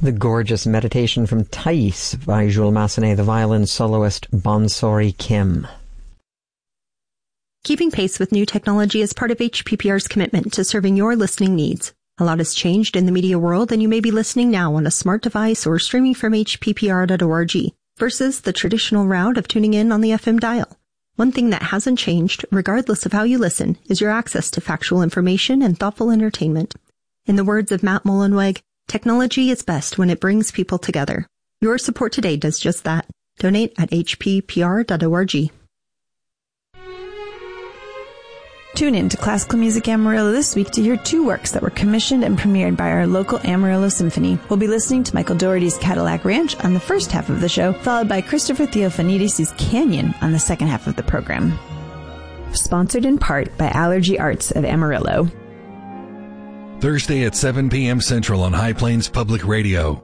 The gorgeous meditation from Thais by Jules Massenet, the violin soloist Bonsori Kim. Keeping pace with new technology is part of HPPR's commitment to serving your listening needs. A lot has changed in the media world, and you may be listening now on a smart device or streaming from hppr.org versus the traditional route of tuning in on the FM dial. One thing that hasn't changed, regardless of how you listen, is your access to factual information and thoughtful entertainment. In the words of Matt Mullenweg, technology is best when it brings people together. Your support today does just that. Donate at hppr.org. Tune in to Classical Music Amarillo this week to hear two works that were commissioned and premiered by our local Amarillo Symphony. We'll be listening to Michael Dougherty's Cadillac Ranch on the first half of the show, followed by Christopher Theofanidis' Canyon on the second half of the program. Sponsored in part by Allergy Arts of Amarillo. Thursday at 7 p.m. Central on High Plains Public Radio.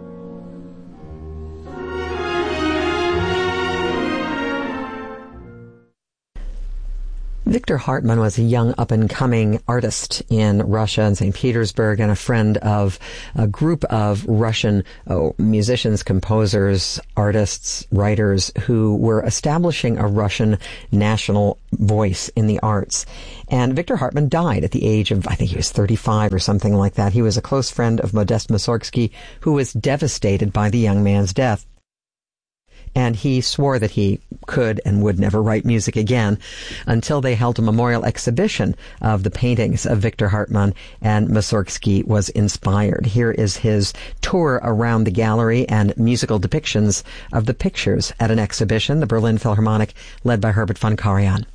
Victor Hartmann was a young up-and-coming artist in Russia and St. Petersburg, and a friend of a group of Russian musicians, composers, artists, writers who were establishing a Russian national voice in the arts. And Victor Hartmann died at the age of, I think he was 35 or something like that. He was a close friend of Modest Mussorgsky, who was devastated by the young man's death. And he swore that he could and would never write music again until they held a memorial exhibition of the paintings of Victor Hartmann, and Mussorgsky was inspired. Here is his tour around the gallery and musical depictions of the pictures at an exhibition, the Berlin Philharmonic, led by Herbert von Karajan.